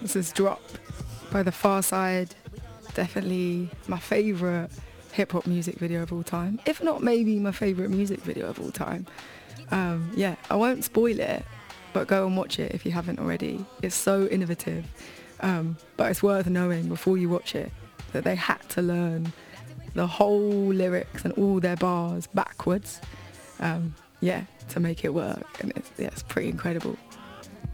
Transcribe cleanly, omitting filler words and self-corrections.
This is Drop by The Far Side. Definitely my favourite hip-hop music video of all time. If not maybe my favourite music video of all time. Yeah, I won't spoil it, but go and watch it if you haven't already. It's so innovative. But it's worth knowing before you watch it that they had to learn the whole lyrics and all their bars backwards, to make it work. And it's pretty incredible.